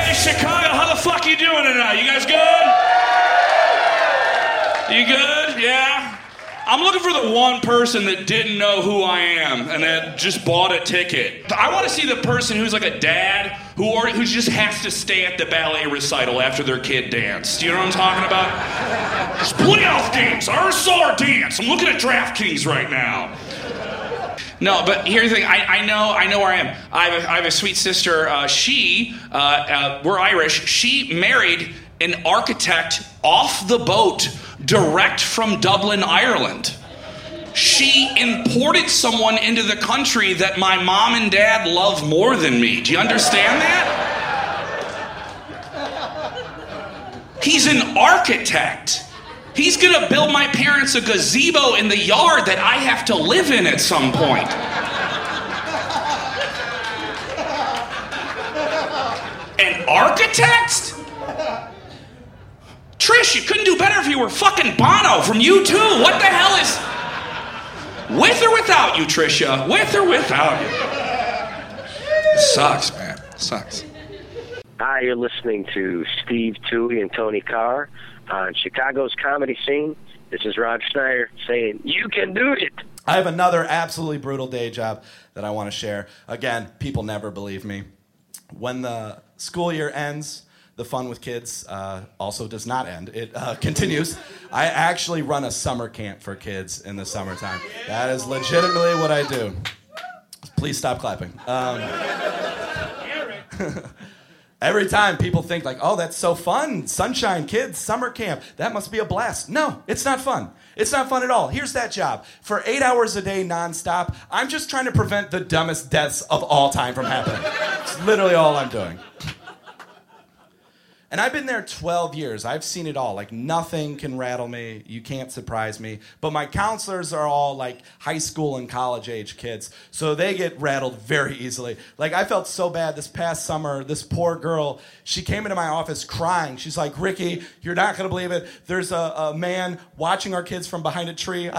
Hey, Chicago, how the fuck you doing tonight? You guys good? You good? Yeah? I'm looking for the one person that didn't know who I am and that just bought a ticket. I want to see the person who's like a dad who just has to stay at the ballet recital after their kid danced. Do you know what I'm talking about? It's playoff games. I saw our dance. I'm looking at DraftKings right now. No, but here's the thing. I know where I am. I have a sweet sister. We're Irish. She married an architect off the boat, direct from Dublin, Ireland. She imported someone into the country that my mom and dad love more than me. Do you understand that? He's an architect. He's gonna build my parents a gazebo in the yard that I have to live in at some point. An architect? Trish, you couldn't do better if you were fucking Bono from U2. What the hell is... With or without you, Trisha? With or without you? It sucks, man. It sucks. Hi, you're listening to Steve Toohey and Tony Carr on Chicago's comedy scene. This is Rob Schneider saying, you can do it. I have another absolutely brutal day job that I want to share. Again, people never believe me. When the school year ends, the fun with kids also does not end. It continues. I actually run a summer camp for kids in the summertime. That is legitimately what I do. Please stop clapping. Every time people think like, oh, that's so fun. Sunshine Kids, summer camp. That must be a blast. No, it's not fun. It's not fun at all. Here's that job. For 8 hours a day nonstop, I'm just trying to prevent the dumbest deaths of all time from happening. It's literally all I'm doing. And I've been there 12 years. I've seen it all. Like, nothing can rattle me. You can't surprise me. But my counselors are all, like, high school and college-age kids. So they get rattled very easily. Like, I felt so bad this past summer. This poor girl, she came into my office crying. She's like, Ricky, you're not going to believe it. There's a man watching our kids from behind a tree